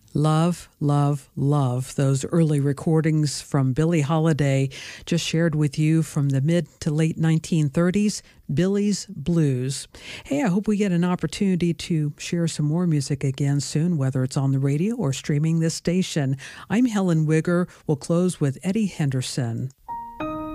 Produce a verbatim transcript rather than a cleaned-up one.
Love, love, love those early recordings from Billie Holiday, just shared with you from the mid to late nineteen thirties, Billie's Blues. Hey, I hope we get an opportunity to share some more music again soon, whether it's on the radio or streaming this station. I'm Helen Wigger. We'll close with Eddie Henderson.